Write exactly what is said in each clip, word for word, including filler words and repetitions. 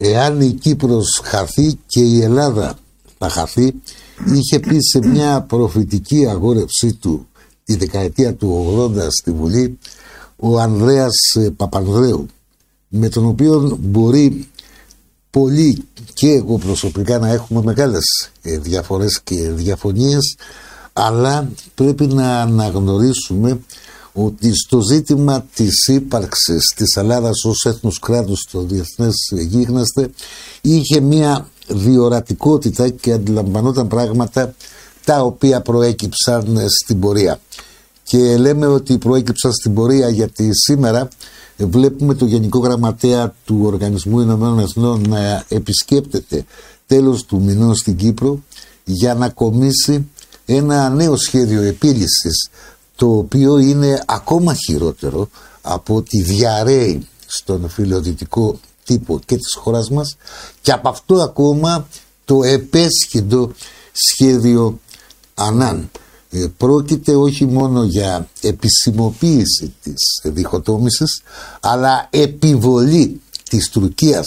εάν η Κύπρος χαθεί και η Ελλάδα θα χαθεί, είχε πει σε μια προφητική αγόρευσή του τη δεκαετία του ογδόντα στη Βουλή ο Ανδρέας Παπανδρέου, με τον οποίο μπορεί πολλοί και εγώ προσωπικά να έχουμε μεγάλες διαφορές και διαφωνίες, αλλά πρέπει να αναγνωρίσουμε ότι στο ζήτημα της ύπαρξης της Ελλάδας ως έθνους κράτους στο διεθνές γίγνεσθε είχε μια διορατικότητα και αντιλαμβανόταν πράγματα τα οποία προέκυψαν στην πορεία. Και λέμε ότι προέκυψαν στην πορεία γιατί σήμερα βλέπουμε το Γενικό Γραμματέα του Οργανισμού Ηνωμένων Εθνών να επισκέπτεται τέλος του μηνός στην Κύπρο για να κομίσει ένα νέο σχέδιο επίλυσης, το οποίο είναι ακόμα χειρότερο από ότι διαρρέει στον φιλοδυτικό τύπο και της χώρας μας, και από αυτό ακόμα το επέσχυντο σχέδιο Ανάν. Ε, πρόκειται όχι μόνο για επισημοποίηση της διχοτόμησης, αλλά επιβολή της Τουρκίας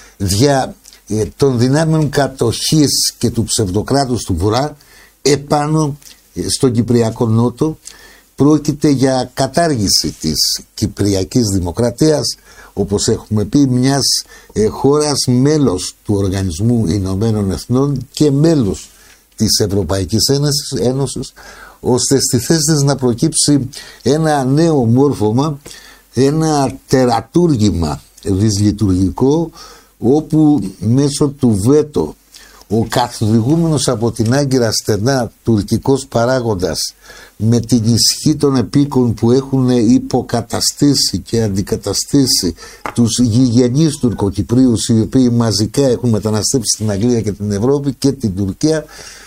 δια ε, των δυνάμεων κατοχής και του ψευδοκράτους του Βορρά επάνω ε, στον Κυπριακό Νότο. Πρόκειται για κατάργηση της Κυπριακής Δημοκρατίας, όπως έχουμε πει, μιας ε, χώρας μέλος του Οργανισμού Ηνωμένων Εθνών και μέλος της Ευρωπαϊκής Ένωσης, Ένωσης, ώστε στη θέση της να προκύψει ένα νέο μόρφωμα, ένα τερατούργημα δυσλειτουργικό, όπου μέσω του βέτο ο καθοδηγούμενος από την άγκυρα στενά τουρκικός παράγοντας, με την ισχύ των επίκων που έχουν υποκαταστήσει και αντικαταστήσει τους γηγενείς Τουρκοκυπρίους, οι οποίοι μαζικά έχουν μεταναστεύσει στην Αγγλία και την Ευρώπη και την Τουρκία,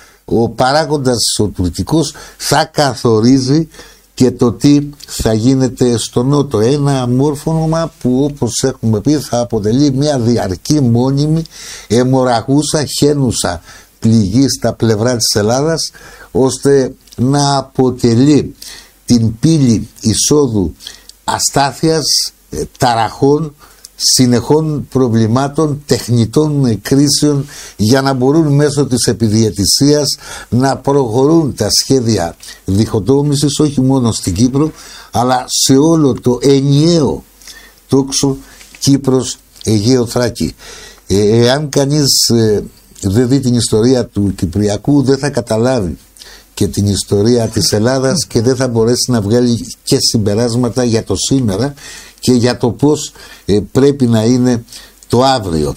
ο παράγοντας ο τουρκικός θα καθορίζει και το τι θα γίνεται στο Νότο. Ένα μόρφωμα που, όπως έχουμε πει, θα αποτελεί μια διαρκή, μόνιμη, αιμορραγούσα, χαίνουσα πληγή στα πλευρά της Ελλάδας, ώστε να αποτελεί την πύλη εισόδου αστάθειας, ταραχών, συνεχών προβλημάτων, τεχνητών κρίσεων, για να μπορούν μέσω της επιδιαιτησίας να προχωρούν τα σχέδια διχοτόμησης όχι μόνο στην Κύπρο, αλλά σε όλο το ενιαίο τόξο Κύπρος, Αιγαίο, Θράκη. Ε, εάν κανείς ε, δεν δει την ιστορία του Κυπριακού, δεν θα καταλάβει και την ιστορία της Ελλάδας και δεν θα μπορέσει να βγάλει και συμπεράσματα για το σήμερα και για το πώς ε, πρέπει να είναι το αύριο.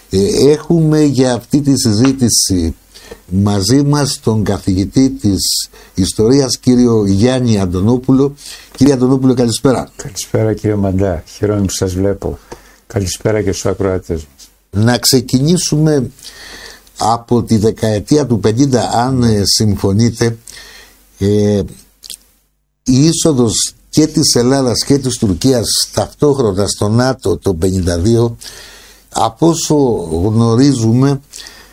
Ε, έχουμε για αυτή τη συζήτηση μαζί μας τον καθηγητή της ιστορίας, κύριο Γιάννη Αντωνόπουλο. Κύριε Αντωνόπουλο, καλησπέρα. Καλησπέρα κύριε Μαντά, χαίρομαι που σας βλέπω. Καλησπέρα και στους ακροατές μας. Να ξεκινήσουμε από τη δεκαετία του πενήντα, αν ε, συμφωνείτε. ε, η είσοδος και της Ελλάδας και της Τουρκίας ταυτόχρονα στο ΝΑΤΟ το πενήντα δύο, από όσο γνωρίζουμε,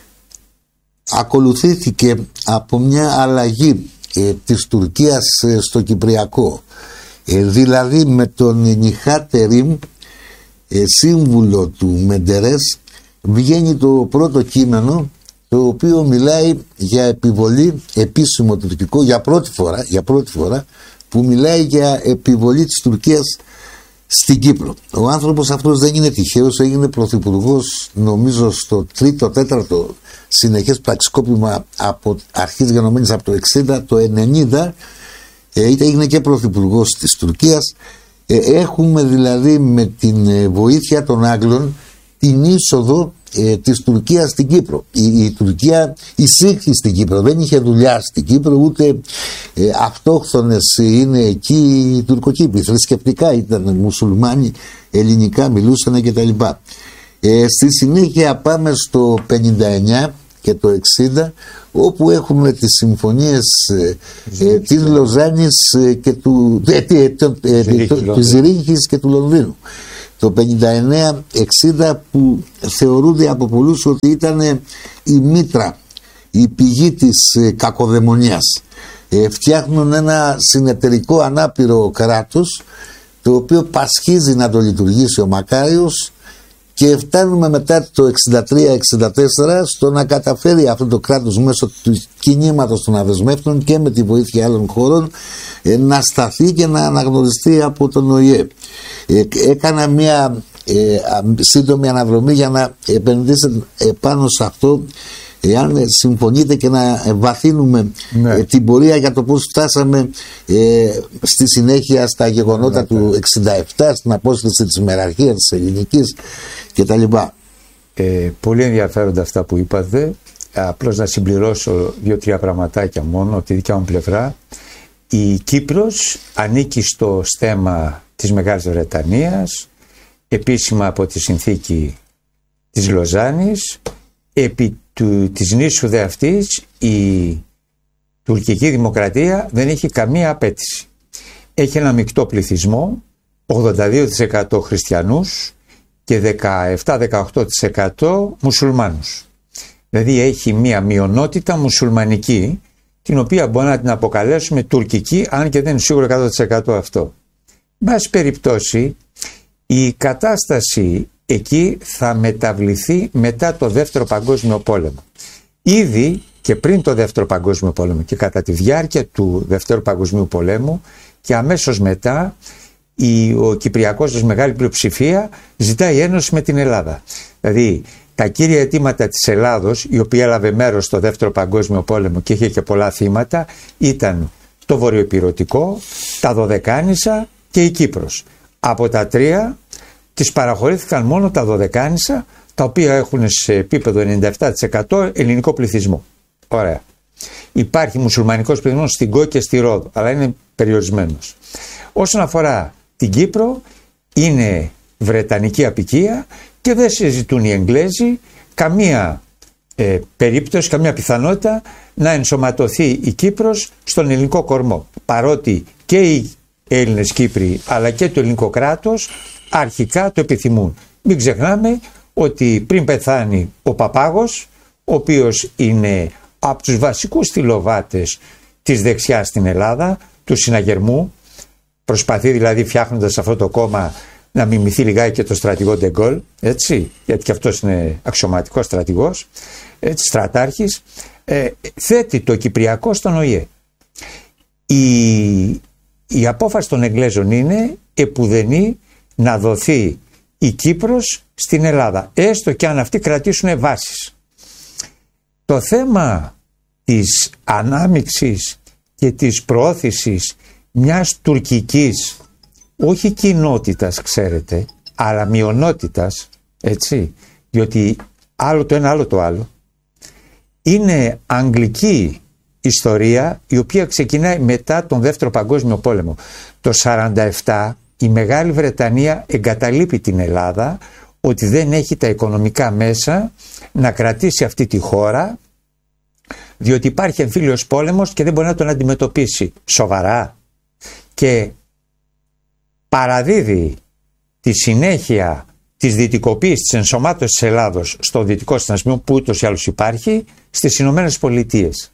ακολουθήθηκε από μια αλλαγή ε, της Τουρκίας ε, στο Κυπριακό. Ε, δηλαδή με τον Νιχά Τερίμ, ε, σύμβουλο του Μεντερές, βγαίνει το πρώτο κείμενο, το οποίο μιλάει για επιβολή, επίσημο τουρκικό, για πρώτη φορά, για πρώτη φορά που μιλάει για επιβολή της Τουρκίας στην Κύπρο. Ο άνθρωπος αυτός δεν είναι τυχαίος, έγινε πρωθυπουργός νομίζω στο τρίτο, τέταρτο συνεχές πραξικόπημα από αρχής γενομένης από το εξήντα, το ενενήντα ε, έγινε και πρωθυπουργός της Τουρκίας. Ε, έχουμε δηλαδή με την βοήθεια των Άγγλων την είσοδο ε, της Τουρκίας στην Κύπρο. Η, η Τουρκία εισήχθη στην Κύπρο, δεν είχε δουλειά στην Κύπρο, ούτε ε, αυτόχθονες είναι εκεί οι Τουρκοκύπροι. Θρησκευτικά ήταν μουσουλμάνοι, ελληνικά μιλούσαν κτλ. Ε, στη συνέχεια πάμε στο πενήντα εννιά και το εξήντα, όπου έχουμε τις συμφωνίες ε, ε, της Λοζάνης ε, και του, ε, ε, ε, της Ζηρίχης και του Λονδίνου. Το πενήντα εννέα εξήντα, που θεωρούνται από πολλούς ότι ήταν η μήτρα, η πηγή της ε, κακοδαιμονίας. Ε, φτιάχνουν ένα συνεταιρικό ανάπηρο κράτος, το οποίο πασχίζει να το λειτουργήσει ο Μακάριος, Και φτάνουμε μετά το εξήντα τρία εξήντα τέσσερα στο να καταφέρει αυτό το κράτος μέσω του κινήματος των αδεσμεύτων και με τη βοήθεια άλλων χωρών να σταθεί και να αναγνωριστεί από τον Ο Ε Ε. Έκανα μια ε, σύντομη αναδρομή για να επενδύσετε επάνω σε αυτό, εάν συμφωνείτε, και να βαθύνουμε ναι. ε, την πορεία για το πώς φτάσαμε ε, στη συνέχεια στα γεγονότα ναι, του εξήντα επτά, στην απόσυρση της ημεραρχίας της ελληνικής κτλ. Ε, πολύ ενδιαφέροντα αυτά που είπατε. Απλώς να συμπληρώσω δύο-τρία πραγματάκια μόνο από τη δικιά μου πλευρά. Η Κύπρος ανήκει στο στέμμα της Μεγάλης Βρετανίας, επίσημα από τη συνθήκη της Λοζάνης. Επί του, της νήσου δε αυτής η τουρκική δημοκρατία δεν έχει καμία απέτηση. Έχει ένα μεικτό πληθυσμό, ογδόντα δύο τοις εκατό χριστιανούς και δεκαεπτά με δεκαοκτώ τοις εκατό μουσουλμάνους. Δηλαδή έχει μία μειονότητα μουσουλμανική, την οποία μπορεί να την αποκαλέσουμε τουρκική, αν και δεν είναι σίγουρο εκατό τοις εκατό αυτό. Εν πάση περιπτώσει, η κατάσταση εκεί θα μεταβληθεί μετά το Δεύτερο Παγκόσμιο Πόλεμο. Ήδη και πριν το Δεύτερο Παγκόσμιο Πόλεμο και κατά τη διάρκεια του Δεύτερου Παγκοσμίου Πολέμου και αμέσως μετά, η, ο Κυπριακός ως μεγάλη πλειοψηφία ζητάει ένωση με την Ελλάδα. Δηλαδή τα κύρια αιτήματα της Ελλάδος, η οποία έλαβε μέρος στο Δεύτερο Παγκόσμιο Πόλεμο και είχε και πολλά θύματα, ήταν το Βορειοηπειρωτικό, τα Δωδεκάνησα και η Κύπρος. Από τα τρία τις παραχωρήθηκαν μόνο τα Δωδεκάνησα, τα οποία έχουν σε επίπεδο ενενήντα επτά τοις εκατό ελληνικό πληθυσμό. Ωραία. Υπάρχει μουσουλμανικός πληθυσμός στην Κό και στη Ρόδο, αλλά είναι περιορισμένος. Όσον αφορά την Κύπρο, είναι βρετανική αποικία και δεν συζητούν οι Εγγλέζοι καμία ε, περίπτωση, καμία πιθανότητα να ενσωματωθεί η Κύπρος στον ελληνικό κορμό. Παρότι και οι Έλληνες Κύπροι αλλά και το ελληνικό κράτος αρχικά το επιθυμούν. Μην ξεχνάμε ότι πριν πεθάνει ο Παπάγος, ο οποίος είναι από τους βασικούς θυλοβάτες της δεξιάς στην Ελλάδα, του συναγερμού, προσπαθεί δηλαδή φτιάχνοντας αυτό το κόμμα να μιμηθεί λιγάκι και το στρατηγό Ντεγκόλ, έτσι, γιατί και αυτός είναι αξιωματικός στρατηγός, έτσι, στρατάρχης, ε, θέτει το Κυπριακό στον Ο Ε Ε. Η, η απόφαση των Εγγλέζων είναι επουδενή να δοθεί η Κύπρος στην Ελλάδα, έστω και αν αυτοί κρατήσουν βάσεις. Το θέμα της ανάμειξης και της προώθησης μιας τουρκικής, όχι κοινότητας ξέρετε, αλλά μειονότητας, έτσι, διότι άλλο το ένα άλλο το άλλο, είναι αγγλική ιστορία, η οποία ξεκινάει μετά τον Δεύτερο Παγκόσμιο Πόλεμο. Το σαράντα επτά η Μεγάλη Βρετανία εγκαταλείπει την Ελλάδα, ότι δεν έχει τα οικονομικά μέσα να κρατήσει αυτή τη χώρα, διότι υπάρχει εμφύλιος πόλεμος και δεν μπορεί να τον αντιμετωπίσει σοβαρά, και παραδίδει τη συνέχεια της δυτικοποίησης, της ενσωμάτωσης της Ελλάδος στο δυτικό συνασπισμό, που ούτως ή άλλως υπάρχει, στις Ηνωμένες Πολιτείες.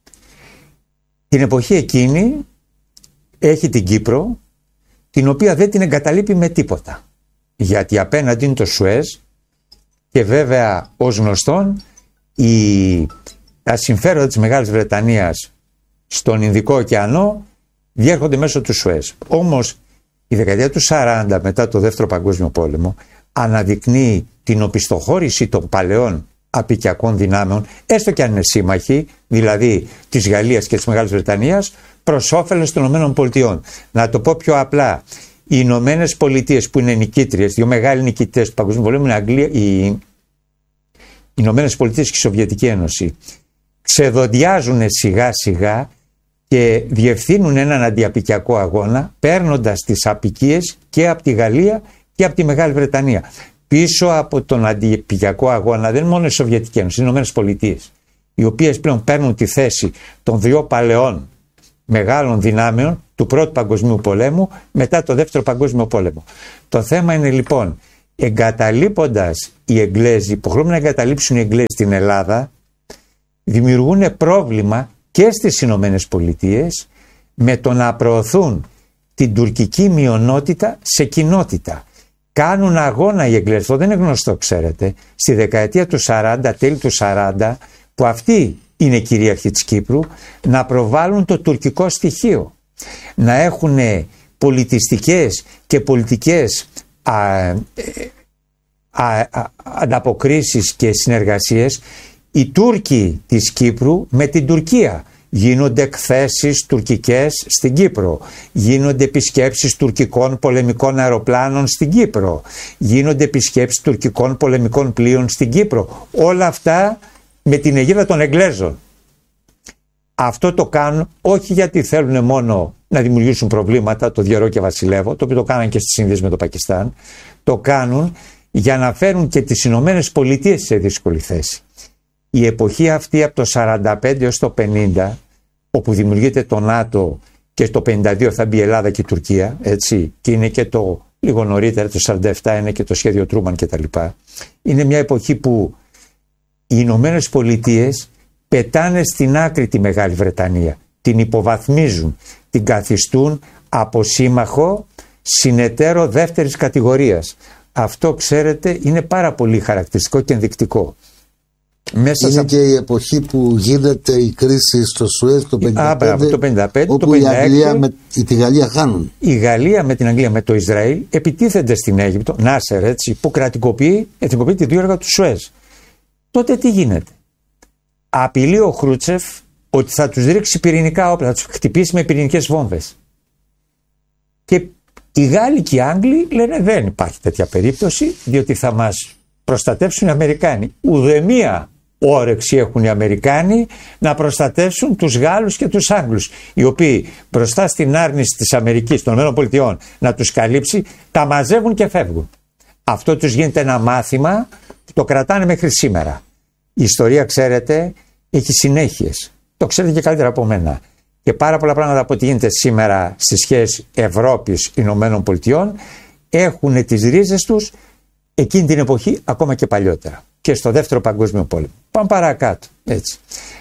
Την εποχή εκείνη έχει την Κύπρο, την οποία δεν την εγκαταλείπει με τίποτα, γιατί απέναντι είναι το Σουέζ και βέβαια ως γνωστόν η, τα συμφέροντα της Μεγάλης Βρετανίας στον Ινδικό ωκεανό διέρχονται μέσω του Σουέζ. Όμως η δεκαετία του σαράντα, μετά το Δεύτερο Παγκόσμιο Πόλεμο, αναδεικνύει την οπισθοχώρηση των παλαιών αποικιακών δυνάμεων, έστω και αν είναι σύμμαχοι, δηλαδή της Γαλλίας και της Μεγάλης Βρετανίας, προς όφελος των ΗΠΑ. Να το πω πιο απλά, οι Ηνωμένες Πολιτείες, που είναι νικήτριες, δύο μεγάλοι νικητές του Παγκοσμίου Πολέμου είναι Αγγλία, οι Ηνωμένες Πολιτείες και η Σοβιετική Ένωση, ξεδοντιάζουν σιγά σιγά και διευθύνουν έναν αντιαπικιακό αγώνα, παίρνοντας τις απικίες και από τη Γαλλία και από τη Μεγάλη Βρετανία. Πίσω από τον αντιαπικιακό αγώνα δεν είναι μόνο η Σοβιετική Ένωση, οι Ηνωμένες Πολιτείες, οι οποίες πλέον παίρνουν τη θέση των δύο παλαιών μεγάλων δυνάμεων του Πρώτου Παγκοσμίου Πολέμου μετά το Δεύτερο Παγκόσμιο Πόλεμο. Το θέμα είναι λοιπόν, εγκαταλείποντας οι Εγγλέζοι, που χρειάζεται να εγκαταλείψουν οι Εγγλέζοι στην Ελλάδα, δημιουργούν πρόβλημα και στις Ηνωμένες Πολιτείες με το να προωθούν την τουρκική μειονότητα σε κοινότητα. κάνουν αγώνα οι Εγγλέζοι, αυτό δεν είναι γνωστό ξέρετε, στη δεκαετία του σαράντα, τέλη του σαράντα, που αυτοί είναι κυρίαρχοι της Κύπρου, να προβάλλουν το τουρκικό στοιχείο, να έχουν πολιτιστικές και πολιτικές α, α, α, ανταποκρίσεις και συνεργασίες οι Τούρκοι της Κύπρου με την Τουρκία. Γίνονται εκθέσεις τουρκικές στην Κύπρο, γίνονται επισκέψεις τουρκικών πολεμικών αεροπλάνων στην Κύπρο, γίνονται επισκέψεις τουρκικών πολεμικών πλοίων στην Κύπρο. Όλα αυτά με την αιγίδα των Εγγλέζων. Αυτό το κάνουν όχι γιατί θέλουν μόνο να δημιουργήσουν προβλήματα, το Διαρώ και Βασιλεύω, το οποίο το κάναν και στις συνδέσεις με το Πακιστάν, το κάνουν για να φέρουν και τις Ηνωμένες Πολιτείες σε δύσκολη θέση. Η εποχή αυτή από το σαράντα πέντε έως το πενήντα, όπου δημιουργείται το ΝΑΤΟ και το πενήντα δύο θα μπει η Ελλάδα και η Τουρκία, έτσι, και είναι και το λίγο νωρίτερα, το σαράντα επτά είναι και το σχέδιο Τρούμαν κτλ. Είναι μια εποχή που οι Ηνωμένες Πολιτείες πετάνε στην άκρη τη Μεγάλη Βρετανία, την υποβαθμίζουν, την καθιστούν από σύμμαχο συνεταίρο δεύτερης κατηγορίας. Αυτό ξέρετε είναι πάρα πολύ χαρακτηριστικό και ενδεικτικό. Μέσα είναι σε... και η εποχή που γίνεται η κρίση στο Σουέζ το πενήντα πέντε, Α, το πενήντα πέντε όπου το πενήντα έξι, η Αγγλία με τη Γαλλία χάνουν. Η Γαλλία με την Αγγλία με το Ισραήλ επιτίθενται στην Αίγυπτο, Νάσερ έτσι, που κρατικοποιεί, εθνικοποιεί τη διόργα του Σουέζ. Τότε τι γίνεται? Απειλεί ο Χρούτσεφ ότι θα τους ρίξει πυρηνικά όπλα, θα τους χτυπήσει με πυρηνικές βόμβες. Και οι Γάλλοι και οι Άγγλοι λένε δεν υπάρχει τέτοια περίπτωση, διότι θα μας προστατεύσουν οι Αμερικάνοι. Ουδέμια όρεξη έχουν οι Αμερικάνοι να προστατεύσουν τους Γάλλους και τους Άγγλους, οι οποίοι μπροστά στην άρνηση της Αμερικής, των ΗΠΑ να τους καλύψει, τα μαζεύουν και φεύγουν. Αυτό τους γίνεται ένα μάθημα που το κρατάνε μέχρι σήμερα. Η ιστορία, ξέρετε, έχει συνέχειες. Το ξέρετε και καλύτερα από μένα. Και πάρα πολλά πράγματα από ό,τι γίνεται σήμερα στις σχέσεις Ευρώπης-Ηνωμένων Πολιτειών έχουν τις ρίζες τους εκείνη την εποχή, ακόμα και παλιότερα. Και στο δεύτερο παγκόσμιο πόλεμο. Πάμε παρακάτω. Έτσι.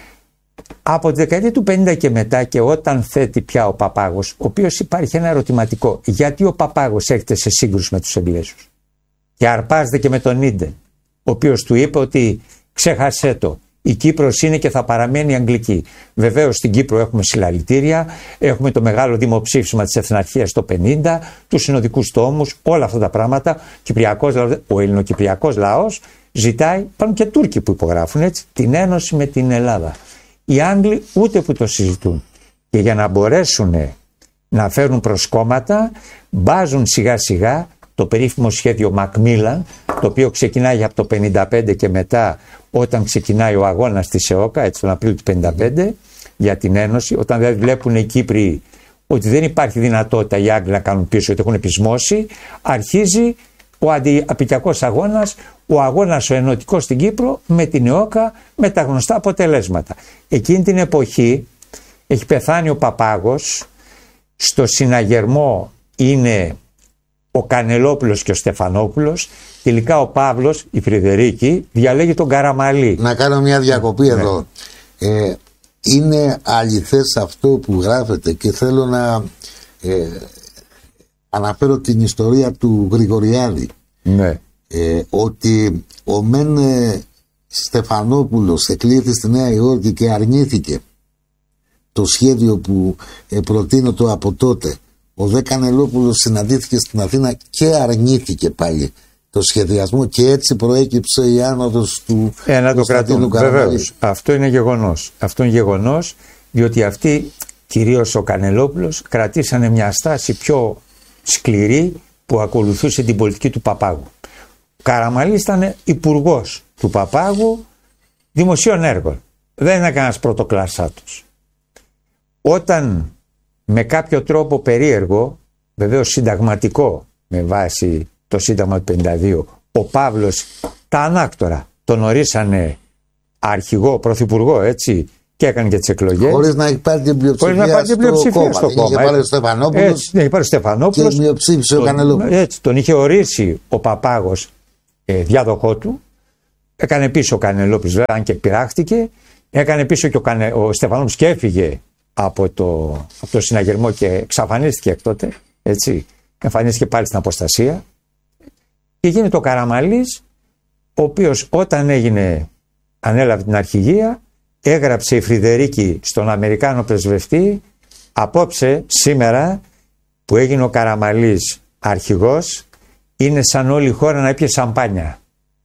Από τη δεκαετία του πενήντα και μετά, και όταν θέτει πια ο Παπάγος, ο οποίος υπάρχει ένα ερωτηματικό. Γιατί ο Παπάγος έρχεται σε σύγκρουση με τους Εγγλέζους και αρπάζεται και με τον Ίντεν, ο οποίος του είπε ότι ξέχασέ το. Η Κύπρος είναι και θα παραμένει αγγλική. Βεβαίως στην Κύπρο έχουμε συλλαλητήρια, έχουμε το μεγάλο δημοψήφισμα της Εθναρχίας το πενήντα, τους συνοδικούς τόμους, όλα αυτά τα πράγματα. Κυπριακός, ο ελληνοκυπριακός λαός ζητάει, υπάρχουν και Τούρκοι που υπογράφουν έτσι, την ένωση με την Ελλάδα. Οι Άγγλοι ούτε που το συζητούν. Και για να μπορέσουν να φέρουν προσκόμματα, μπάζουν σιγά σιγά το περίφημο σχέδιο Μακμίλαν, το οποίο ξεκινάει από το πενήντα πέντε και μετά, όταν ξεκινάει ο αγώνας της ΕΟΚΑ, έτσι τον Απρίλιο του πενήντα πέντε, για την Ένωση, όταν δηλαδή βλέπουν οι Κύπροι ότι δεν υπάρχει δυνατότητα οι Άγγλοι να κάνουν πίσω, ότι έχουν επισμώσει, αρχίζει ο αντιαπικιακός αγώνας, ο αγώνας ο ενωτικός στην Κύπρο με την ΕΟΚΑ, με τα γνωστά αποτελέσματα. Εκείνη την εποχή έχει πεθάνει ο Παπάγος, στο συναγερμό είναι ο Κανελόπουλος και ο Στεφανόπουλος. Τελικά ο Παύλος, η Φρυδερίκη, διαλέγει τον Καραμαλή. Να κάνω μια διακοπή ναι. εδώ. Ε, είναι αληθές αυτό που γράφεται και θέλω να ε, αναφέρω την ιστορία του Γρηγοριάδη. Ναι. Ε, ότι ο Μεν ε, Στεφανόπουλος εκλήθη στη Νέα Υόρκη και αρνήθηκε το σχέδιο που ε, προτείνωτο από τότε. Ο Δε Κανελόπουλος συναντήθηκε στην Αθήνα και αρνήθηκε πάλι το σχεδιασμό και έτσι προέκυψε η άνοδος του ε, να το κρατούν. Βεβαίως. Αυτό είναι γεγονός. Αυτό είναι γεγονός, διότι αυτοί, κυρίως ο Κανελόπουλος, κρατήσανε μια στάση πιο σκληρή που ακολουθούσε την πολιτική του Παπάγου. Ο Καραμαλής ήταν υπουργός του Παπάγου δημοσίων έργων. Δεν είναι κανένας πρωτοκλασσάτος. Όταν με κάποιο τρόπο περίεργο, βεβαίως συνταγματικό με βάση το Σύνταγμα του πενήντα δύο, ο Παύλος τα ανάκτορα τον ορίσανε αρχηγό, πρωθυπουργό, έτσι, και έκανε και τις εκλογές. Χωρίς να έχει πάρει την πλειοψηφία στο, πλειοψηφία στο κόμμα. Είχε πάρει ο Στεφανόπουλος, έτσι, ναι, πάρει ο Στεφανόπουλος και μειοψήφισε ο Κανελόπουλος. Έτσι, τον είχε ορίσει ο Παπάγος ε, διάδοχό του. Έκανε πίσω ο Κανελόπουλος, βέβαια, αν και πειράχτηκε. Έκανε πίσω και ο, Κανε, ο Στεφανόπουλος και έφυγε από το, από το συναγερμό και εξαφανίστηκε εκ τότε. Έτσι. Εμφανίστηκε πάλι στην αποστασία. και γίνεται ο Καραμαλής, ο οποίος όταν έγινε, ανέλαβε την αρχηγία, έγραψε η Φρυδερίκη στον Αμερικάνο πρεσβευτή, απόψε, σήμερα, που έγινε ο Καραμαλής αρχηγός, είναι σαν όλη η χώρα να έπιε σαμπάνια.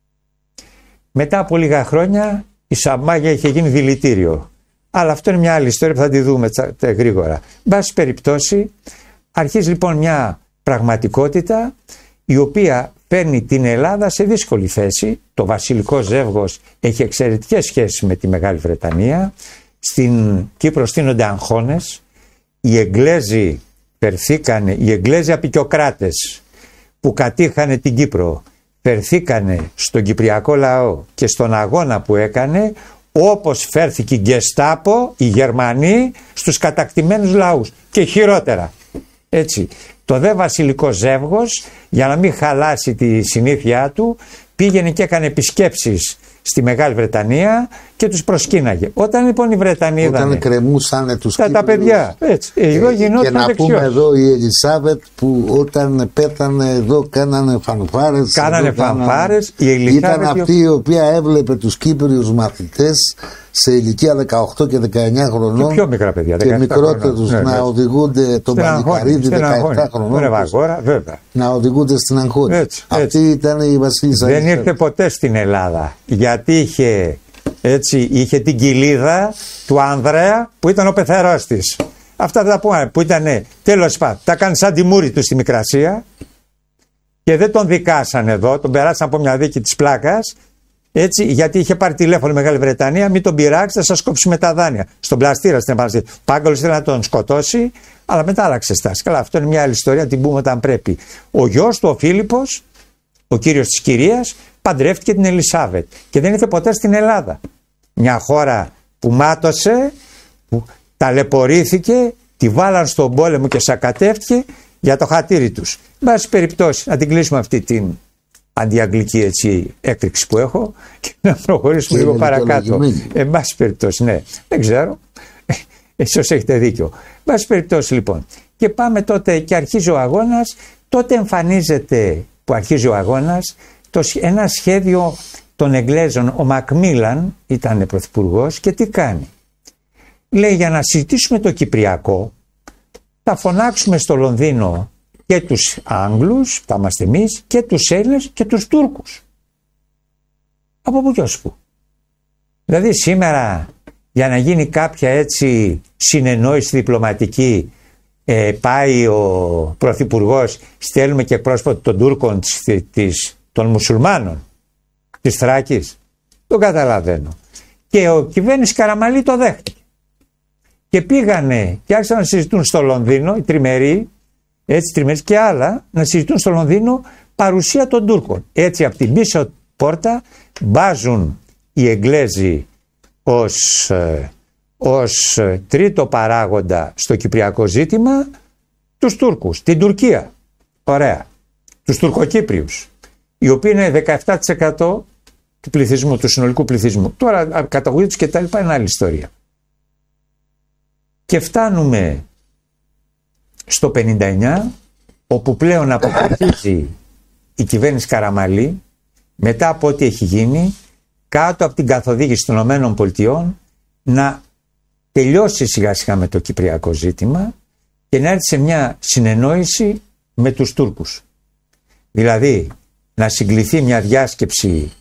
Μετά από λίγα χρόνια η σαμπάνια είχε γίνει δηλητήριο. Αλλά αυτό είναι μια άλλη ιστορία που θα τη δούμε γρήγορα. Εν πάση περιπτώσει, αρχίζει λοιπόν μια πραγματικότητα η οποία παίρνει την Ελλάδα σε δύσκολη θέση. Το βασιλικό ζεύγος έχει εξαιρετικές σχέσεις με τη Μεγάλη Βρετανία. Στην Κύπρο στείνονται αγχώνες. Οι Εγγλέζοι περθήκανε, οι Εγγλέζοι απικιοκράτες που κατήχανε την Κύπρο, φερθήκανε στον κυπριακό λαό και στον αγώνα που έκανε, όπως φέρθηκε η Γκεστάπο, οι Γερμανοί, στους κατακτημένους λαούς και χειρότερα. Έτσι, το δε βασιλικό ζεύγος, για να μην χαλάσει τη συνήθειά του, πήγαινε και έκανε επισκέψεις στη Μεγάλη Βρετανία και τους προσκύναγε. Όταν λοιπόν οι Βρετανοί όταν είδανε, κρεμούσανε τους τα, τα παιδιά, έτσι, ε, εδώ γινόταν και να δεξιός. πούμε εδώ η Ελισάβετ που όταν πέθανε εδώ κάνανε φανφάρες. Κάνανε φανφάρες. Η Ελισάβετ ήταν αυτή η οποία έβλεπε τους Κύπριους μαθητές σε ηλικία δεκαοκτώ και δεκαεννιά χρονών και πιο μικρά παιδιά, και μικρότερους ναι, να ναι. οδηγούνται τον Παλικαρίδη δεκαεπτά χρονών αγόρα, να οδηγούνται στην αγχώνη. Έτσι, αυτή έτσι. ήταν η βασίλισσα. Δεν ήρθε ποτέ στην Ελλάδα γιατί είχε, έτσι, είχε την κοιλίδα του Ανδρέα που ήταν ο πεθερός της. Αυτά δεν τα πούμε, που ήταν τέλος πάντων, τα έκανε σαν τη μούρη του στη Μικρασία και δεν τον δικάσαν εδώ, τον περάσαν από μια δίκη της πλάκας. Έτσι, γιατί είχε πάρει τηλέφωνο η Μεγάλη Βρετανία, μην τον πειράξει, θα σας κόψουμε τα δάνεια. Στον πλαστήρα στην Επαναστασία. Ο Πάγκαλος ήθελε να τον σκοτώσει, αλλά μετά άλλαξε στάση. Καλά, αυτό είναι μια άλλη ιστορία, την πούμε όταν πρέπει. Ο γιος του, ο Φίλιππος, ο κύριος της κυρίας, παντρεύτηκε την Ελισάβετ και δεν ήρθε ποτέ στην Ελλάδα. Μια χώρα που μάτωσε, που ταλαιπωρήθηκε, τη βάλαν στον πόλεμο και σακατεύτηκε για το χατήρι τους. Εν πάση περιπτώσει, να την κλείσουμε αυτή την αντιαγγλική έτσι έκρηξη που έχω και να προχωρήσουμε και λίγο παρακάτω. Εν πάση περιπτώσει, ναι, δεν ξέρω. Εσείς έχετε δίκιο. Εν πάση περιπτώσει λοιπόν. Και πάμε τότε και αρχίζει ο αγώνας. Τότε εμφανίζεται που αρχίζει ο αγώνας το, ένα σχέδιο των Εγγλέζων. Ο Μακμίλαν ήταν πρωθυπουργός και τι κάνει. Λέει για να συζητήσουμε το Κυπριακό θα φωνάξουμε στο Λονδίνο και τους Άγγλους, θα είμαστε εμείς, και τους Έλληνες και τους Τούρκους. Από πού και ως πού. Δηλαδή σήμερα για να γίνει κάποια έτσι συνεννόηση διπλωματική ε, πάει ο Πρωθυπουργός, στέλνουμε και πρόσωπο των Τούρκων της, της, των Μουσουλμάνων της Θράκης. Το καταλαβαίνω. Και ο κυβέρνηση Καραμαλή το δέχτηκε. Και πήγανε και άρχισαν να συζητούν στο Λονδίνο, οι τριμεροί, έτσι τριμερείς και άλλα, να συζητούν στο Λονδίνο παρουσία των Τούρκων. Έτσι από την πίσω πόρτα μπάζουν οι Εγγλέζοι ως, ως τρίτο παράγοντα στο κυπριακό ζήτημα τους Τούρκους, την Τουρκία. Ωραία. Τους Τουρκοκύπριους, οι οποίοι είναι δεκαεπτά τοις εκατό του πληθυσμού, του συνολικού πληθυσμού. Τώρα καταγωγή τους και τα λοιπά είναι άλλη ιστορία. Και φτάνουμε στο πενήντα εννιά, όπου πλέον αποφασίζει η κυβέρνηση Καραμαλή, μετά από ό,τι έχει γίνει, κάτω από την καθοδήγηση των ΗΠΑ, να τελειώσει σιγά σιγά με το κυπριακό ζήτημα και να έρθει σε μια συνεννόηση με τους Τούρκους. Δηλαδή, να συγκληθεί μια διάσκεψη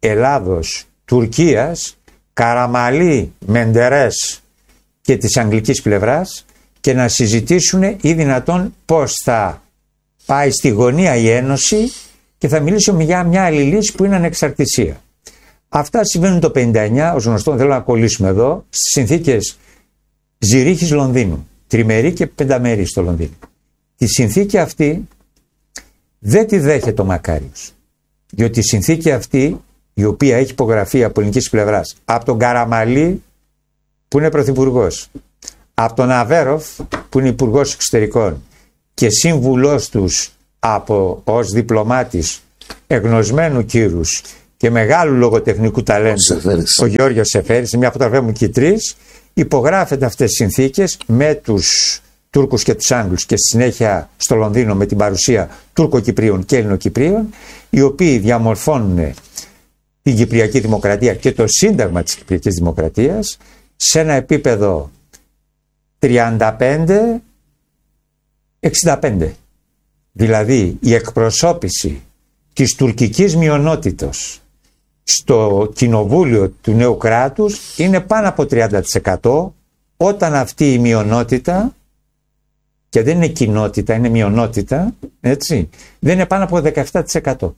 Ελλάδος-Τουρκίας, Καραμαλή, Μεντερές και της αγγλικής πλευράς, και να συζητήσουν ή δυνατόν πώς θα πάει στη γωνία η Ένωση και θα μιλήσουμε για μια άλλη λύση που είναι ανεξαρτησία. Αυτά συμβαίνουν το πενήντα εννιά, ως γνωστό, θέλω να κολλήσουμε εδώ, στις συνθήκες Ζηρίχης Λονδίνου, τριμερή και πενταμερή στο Λονδίνο. Τη συνθήκη αυτή δεν τη δέχεται ο Μακάριος, διότι η συνθήκη αυτή, η οποία έχει υπογραφεί από ελληνικής πλευράς από τον Καραμαλή που είναι πρωθυπουργός, από τον Αβέροφ που είναι υπουργός εξωτερικών και σύμβουλός τους από, ως διπλωμάτης εγνωσμένου κύρους και μεγάλου λογοτεχνικού ταλέντου, ο Γιώργος Σεφέρης, σε μια φωτογραφία μου και οι τρεις, υπογράφεται αυτές τις συνθήκες με τους Τούρκους και τους Άγγλους και στη συνέχεια στο Λονδίνο με την παρουσία Τούρκο-Κυπρίων και Ελληνοκυπρίων, οι οποίοι διαμορφώνουν την Κυπριακή Δημοκρατία και το Σύνταγμα της Κυπριακής Δημοκρατίας σε ένα επίπεδο τριάντα πέντε εξήντα πέντε. Δηλαδή η εκπροσώπηση της τουρκικής μειονότητας στο κοινοβούλιο του νέου κράτους είναι πάνω από τριάντα τοις εκατό, όταν αυτή η μειονότητα, και δεν είναι κοινότητα, είναι μειονότητα, έτσι, δεν είναι πάνω από δεκαεπτά τοις εκατό.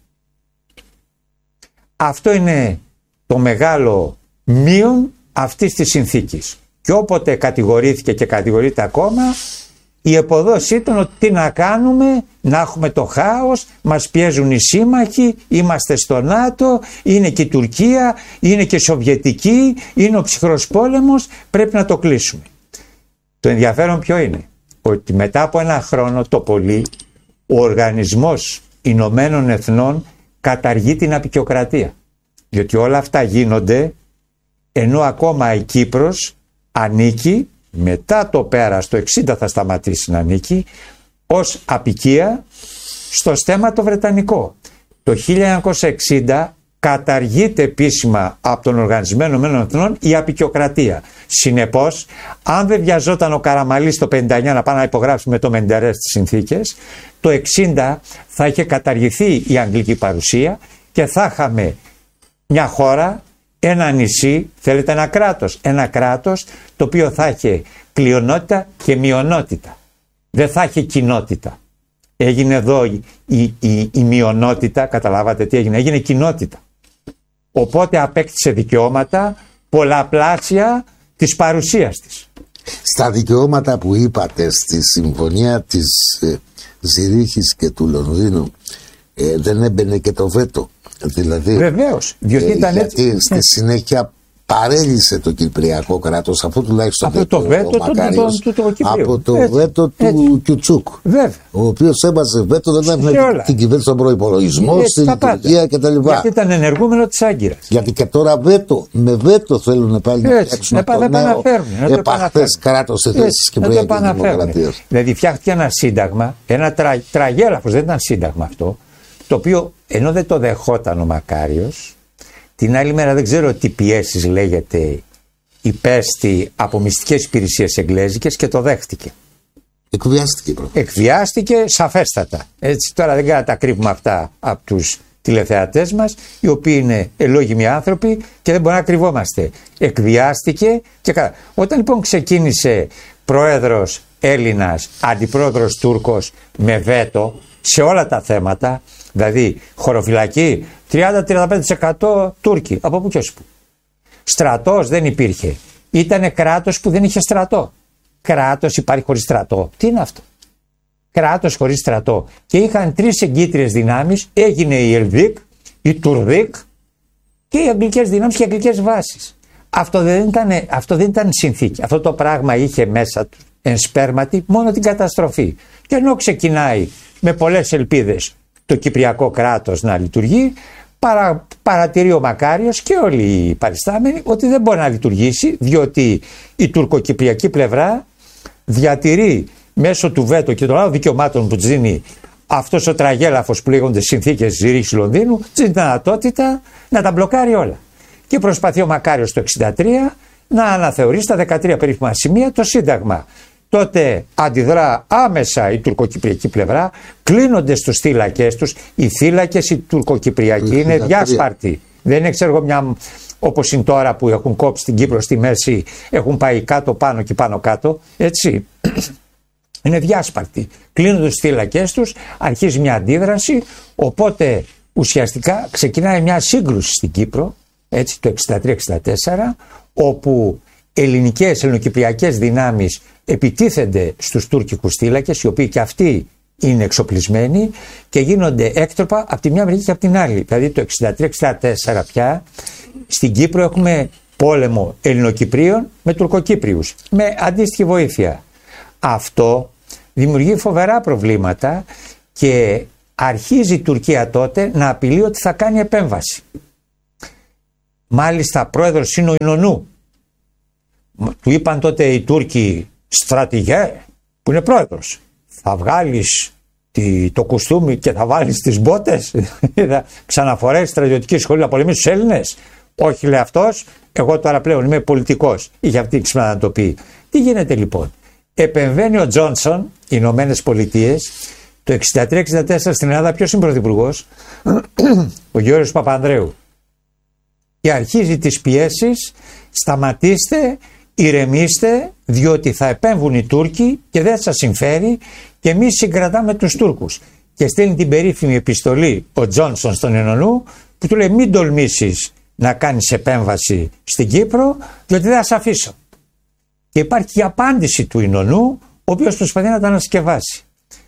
Αυτό είναι το μεγάλο μείον αυτής της συνθήκης. Και όποτε κατηγορήθηκε και κατηγορείται ακόμα, η εποδόση ήταν ότι τι να κάνουμε, να έχουμε το χάος, μας πιέζουν οι σύμμαχοι, είμαστε στο ΝΑΤΟ, είναι και η Τουρκία, είναι και η Σοβιετική, είναι ο ψυχρός πόλεμος, πρέπει να το κλείσουμε. Το ενδιαφέρον ποιο είναι? Ότι μετά από ένα χρόνο το πολύ, ο Οργανισμός Ηνωμένων Εθνών καταργεί την αποικιοκρατία. Διότι όλα αυτά γίνονται ενώ ακόμα η Κύπρος ανήκει, μετά το πέρας το εξήντα θα σταματήσει να ανήκει, ως αποικία στο στέμμα το βρετανικό. Το χίλια εννιακόσια εξήντα καταργείται επίσημα από τον Οργανισμό Ηνωμένων Εθνών η αποικιοκρατία. Συνεπώς, αν δεν βιαζόταν ο Καραμαλής το πενήντα εννιά να πάει να υπογράψει με το Μεντερές τις συνθήκες, το εξήντα θα είχε καταργηθεί η αγγλική παρουσία και θα είχαμε μια χώρα, ένα νησί, θέλετε ένα κράτος, ένα κράτος το οποίο θα είχε πλειονότητα και μειονότητα. Δεν θα είχε κοινότητα. Έγινε εδώ η, η, η, η μειονότητα, καταλάβατε τι έγινε, έγινε κοινότητα. Οπότε απέκτησε δικαιώματα πολλαπλάσια της παρουσίας της. Στα δικαιώματα που είπατε στη συμφωνία της ε, Ζηρίχης και του Λονδίνου, ε, δεν έμπαινε και το βέτο? Δηλαδή, βεβαίως, διότι ε, ήταν γιατί έτσι. στη συνέχεια παρέλυσε το Κυπριακό κράτος, αφού τουλάχιστον από το βέτο του, του, του, του Κυπρίου. Από το έτσι, βέτο του έτσι. Κιουτσούκ. Βέβαια. Ο οποίος έβαζε βέτο, δεν έφερε την κυβέρνηση στον προϋπολογισμό, στην λειτουργία κτλ. Γιατί ήταν ενεργούμενο της Άγκυρας. Γιατί και τώρα βέτο, με βέτο θέλουν πάλι να φτιάξουν το νέο επαχθές κράτος σε θέση της Κυπριακής Δημοκρατίας. Δηλαδή φτιάχτηκε ένα σύνταγμα, ένα τρα, τραγέλαφος, δεν ήταν σύνταγμα αυτό, το οποίο ενώ δεν το δεχόταν ο Μακάριος, την άλλη μέρα δεν ξέρω τι πιέσεις λέγεται, υπέστη από μυστικές υπηρεσίες εγγλέζικες και το δέχτηκε. Εκβιάστηκε. Πρώτα. Εκβιάστηκε σαφέστατα. Έτσι, τώρα δεν κάνα τα κρύβουμε αυτά από τους τηλεθεατές μας, οι οποίοι είναι ελόγιμοι άνθρωποι και δεν μπορούμε να κρυβόμαστε. Εκβιάστηκε και καλά. Όταν λοιπόν ξεκίνησε πρόεδρος Έλληνας, αντιπρόεδρος Τούρκος με βέτο σε όλα τα θέματα, δηλαδή χωροφυλακή τριάντα με τριάντα πέντε τοις εκατό Τούρκοι, από πού και ως πού. Στρατός δεν υπήρχε. Ήτανε κράτος που δεν είχε στρατό. Κράτος υπάρχει χωρίς στρατό. Τι είναι αυτό? Κράτος χωρίς στρατό. Και είχαν τρεις εγκύτριες δυνάμεις. Έγινε η Ελβίκ, η Τουρδίκ και οι αγγλικές δυνάμεις και οι αγγλικές βάσεις. Αυτό δεν ήταν, αυτό δεν ήταν συνθήκη. Αυτό το πράγμα είχε μέσα του εν σπέρματι μόνο την καταστροφή. Και ενώ ξεκινάει με πολλές ελπίδες το Κυπριακό κράτος να λειτουργεί, παρα, παρατηρεί ο Μακάριος και όλοι οι παριστάμενοι ότι δεν μπορεί να λειτουργήσει, διότι η τουρκοκυπριακή πλευρά διατηρεί μέσω του βέτο και των άλλων δικαιωμάτων που της δίνει αυτός ο τραγέλαφος που λέγονται συνθήκες Ζηρίχης Λονδίνου, τη δυνατότητα να τα μπλοκάρει όλα. Και προσπαθεί ο Μακάριος το εξήντα τρία να αναθεωρήσει στα δεκατρία περίφημα σημεία το Σύνταγμα. Τότε αντιδρά άμεσα η τουρκοκυπριακή πλευρά, κλείνονται στους θύλακες τους. Οι θύλακες οι τουρκοκυπριακοί είναι διάσπαρτοι. Δεν είναι, ξέρω εγώ, μια όπως είναι τώρα που έχουν κόψει την Κύπρο στη μέση, έχουν πάει κάτω πάνω και πάνω κάτω, έτσι. Είναι διάσπαρτοι. Κλείνονται στους θύλακες τους, αρχίζει μια αντίδραση, οπότε ουσιαστικά ξεκινάει μια σύγκρουση στην Κύπρο, έτσι, το εξήντα τρία εξήντα τέσσερα, όπου ελληνικές, ελληνοκυπριακές δυνάμεις επιτίθενται στους τουρκικούς θύλακες, οι οποίοι και αυτοί είναι εξοπλισμένοι και γίνονται έκτροπα από τη μια μεριά και από την άλλη. Δηλαδή το εξήντα τρία εξήντα τέσσερα πια στην Κύπρο έχουμε πόλεμο Ελληνοκυπρίων με Τουρκοκύπριους, με αντίστοιχη βοήθεια. Αυτό δημιουργεί φοβερά προβλήματα και αρχίζει η Τουρκία τότε να απειλεί ότι θα κάνει επέμβαση. Μάλιστα πρόεδρος είναι ο Ινωνού. Του είπαν τότε οι Τούρκοι, στρατηγέ, που είναι πρόεδρος, θα βγάλεις το κουστούμι και θα βάλεις τις μπότες, θα ξαναφορέσεις στρατιωτική σχολή να πολεμήσεις τους Έλληνες? Όχι, λέει αυτός, εγώ τώρα πλέον είμαι πολιτικός. Είχε αυτή η ξυπνάδα να το πει. Τι γίνεται λοιπόν? Επεμβαίνει ο Τζόνσον, οι Ηνωμένες Πολιτείες, το εξήντα τρία εξήντα τέσσερα στην Ελλάδα. Ποιος είναι πρωθυπουργός? Ο Γεώργιος Παπανδρέου. Και αρχίζει τις πιέσεις, σταματήστε, ηρεμήστε, διότι θα επέμβουν οι Τούρκοι και δεν σας συμφέρει και εμείς συγκρατάμε τους Τούρκους. Και στέλνει την περίφημη επιστολή ο Τζόνσον στον Ινωνού που του λέει μην τολμήσεις να κάνεις επέμβαση στην Κύπρο διότι δεν θα σε αφήσω. Και υπάρχει η απάντηση του Ινωνού, ο οποίος προσπαθεί να τα ανασκευάσει.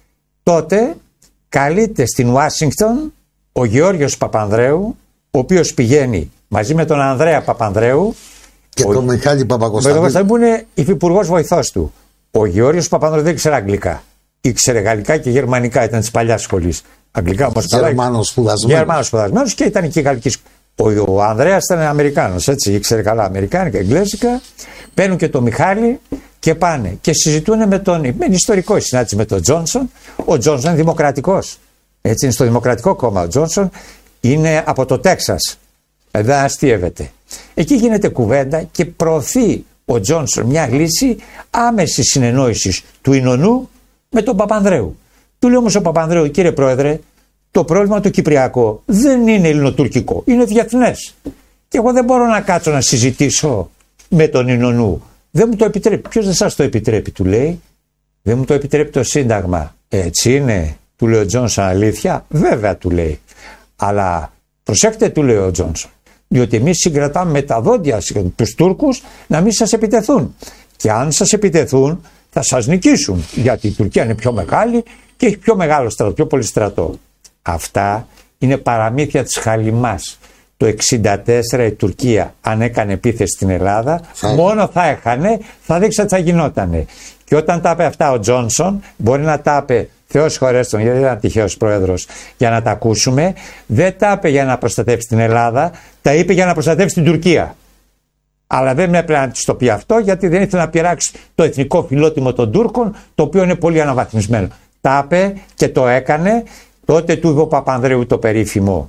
Τότε καλείται στην Ουάσιγκτον ο Γεώργιος Παπανδρέου, ο οποίος πηγαίνει μαζί με τον Ανδρέα Παπανδρέου και ο... τον Μιχάλη Παπακοσταντίνου που είναι υφυπουργός βοηθός του. Ο Γεώργιος Παπανδρέου δεν ήξερε αγγλικά. Ήξερε γαλλικά και γερμανικά, ήταν της παλιάς σχολής. Αγγλικά όμως καλά. Γερμανός σπουδασμένος. Γερμανός σπουδασμένος και ήταν και η γαλλική σχολή. Ο, ο Ανδρέας ήταν Αμερικάνος, έτσι, ήξερε καλά Αμερικάνικα, Εγγλέζικα. Παίρνουν και τον Μιχάλη και πάνε και συζητούν με τον. Με ιστορικό η συνάντηση με τον Τζόνσον. Ο Τζόνσον είναι δημοκρατικός. Έτσι, είναι στο Δημοκρατικό Κόμμα. Ο Τζόνσον είναι από το Τέξας. Δεν αστείευεται. Εκεί γίνεται κουβέντα και προωθεί ο Τζόνσον μια λύση άμεσης συνεννόησης του Ινωνού με τον Παπανδρέου. Του λέει όμως ο Παπανδρέου, κύριε Πρόεδρε, το πρόβλημα του Κυπριακό δεν είναι ελληνοτουρκικό, είναι διεθνές. Και εγώ δεν μπορώ να κάτσω να συζητήσω με τον Ινωνού. Δεν μου το επιτρέπει. Ποιος δεν σας το επιτρέπει, του λέει. Δεν μου το επιτρέπει το Σύνταγμα. Έτσι είναι, του λέει ο Τζόνσον, αλήθεια. Βέβαια, του λέει. Αλλά προσέξτε, του λέει ο Τζόνσον. Διότι εμείς συγκρατάμε με τα δόντια τους Τούρκους να μην σας επιτεθούν. Και αν σας επιτεθούν θα σας νικήσουν. Γιατί η Τουρκία είναι πιο μεγάλη και έχει πιο μεγάλο στρατό, πιο πολύ στρατό. Αυτά είναι παραμύθια της Χαλιμάς. Το εξήντα τέσσερα η Τουρκία αν έκανε επίθεση στην Ελλάδα θα... μόνο θα έχανε, θα δείξει ότι θα γινότανε. Και όταν τα είπε αυτά ο Τζόνσον, μπορεί να τα είπε, Θεός χωρέστον, γιατί δεν ήταν τυχαίος πρόεδρος, για να τα ακούσουμε, δεν τα είπε για να προστατεύσει την Ελλάδα, τα είπε για να προστατεύσει την Τουρκία. Αλλά δεν έπρεπε να της το πει αυτό, γιατί δεν ήθελε να πειράξει το εθνικό φιλότιμο των Τούρκων, το οποίο είναι πολύ αναβαθμισμένο. Τα είπε και το έκανε. Τότε του είπε ο Παπανδρέου το περίφημο,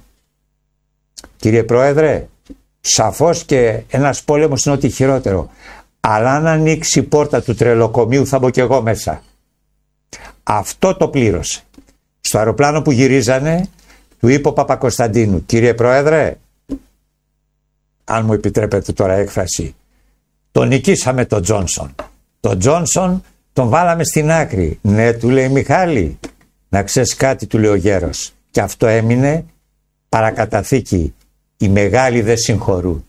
κύριε Πρόεδρε, σαφώς και ένας πόλεμος είναι ό,τι χειρότερο, αλλά αν ανοίξει η πόρτα του τρελοκομείου θα μπω κι εγώ μέσα. Αυτό το πλήρωσε. Στο αεροπλάνο που γυρίζανε του είπε ο Παπακοσταντίνου, κύριε Πρόεδρε, αν μου επιτρέπετε τώρα έκφραση, τον νικήσαμε τον Τζόνσον. Τον Τζόνσον τον βάλαμε στην άκρη. Ναι, του λέει Μιχάλη, να ξέρεις κάτι, του λέει ο γέρος. Και αυτό έμεινε παρακαταθήκη. Οι μεγάλοι δεν συγχωρούν.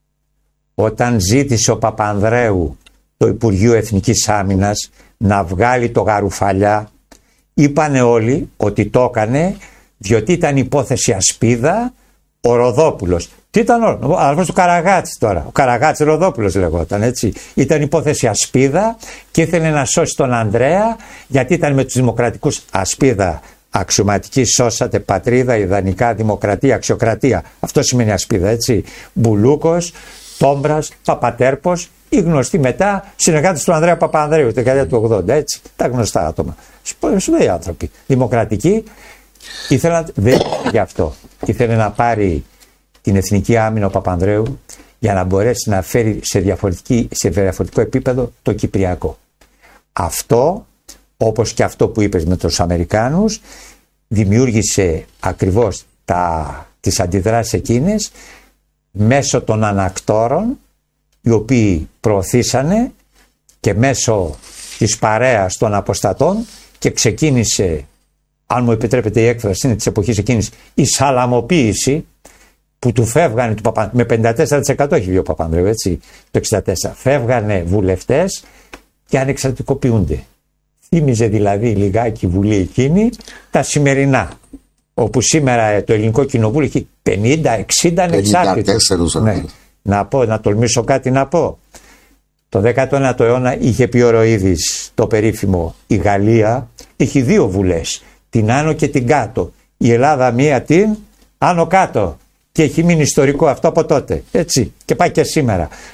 Όταν ζήτησε ο Παπανδρέου το Υπουργείο Εθνικής Άμυνας να βγάλει το Γαρουφαλιά, είπανε όλοι ότι το έκανε διότι ήταν υπόθεση ασπίδα ο Ροδόπουλος. Τι ήταν ο αδελφός του Καραγάτση τώρα. Ο Καραγάτση Ροδόπουλος λεγόταν, έτσι. Ήταν υπόθεση ασπίδα και ήθελε να σώσει τον Ανδρέα γιατί ήταν με τους δημοκρατικούς. Ασπίδα αξιωματική, σώσατε πατρίδα, ιδανικά δημοκρατία, αξιοκρατία. Αυτό σημαίνει ασπίδα, έτσι. Μπουλούκος, Τόμπρας, Παπατέρπος, οι γνωστοί μετά συνεργάτες του Ανδρέα Παπανδρέου, τη δεκαετία του ογδόντα, έτσι. Τα γνωστά άτομα. Σπουδαίοι άνθρωποι. Δημοκρατικοί. Ήθελα, δεν ήθελε γι' αυτό. Ήθελε να πάρει την εθνική άμυνα ο Παπανδρέου για να μπορέσει να φέρει σε, διαφορετική, σε διαφορετικό επίπεδο το Κυπριακό. Αυτό, όπως και αυτό που είπες με τους Αμερικάνους, δημιούργησε ακριβώς τα, τις αντιδράσεις εκείνες μέσω των ανακτόρων, οι οποίοι προωθήσανε, και μέσω της παρέας των αποστατών, και ξεκίνησε, αν μου επιτρέπετε η έκφραση, είναι της εποχής εκείνης, η σαλαμοποίηση που του φεύγανε του Παπα... με πενήντα τέσσερα τοις εκατό έχει βγει ο Παπανδρέου, έτσι, το εξήντα τέσσερα. Φεύγανε βουλευτές και ανεξαρτητικοποιούνται. Θύμιζε δηλαδή λιγάκι η Βουλή εκείνη τα σημερινά, όπου σήμερα το Ελληνικό Κοινοβούλιο έχει πενήντα εξήντα ανεξάρτητους. Ναι. Να πω, να τολμήσω κάτι να πω. Το δέκατο ένατο αιώνα είχε πει ο Ροίδης το περίφημο, η Γαλλία έχει δύο βουλές, την άνω και την κάτω. Η Ελλάδα μία την άνω κάτω. Και έχει μείνει ιστορικό αυτό από τότε. Έτσι. Και πάει και σήμερα.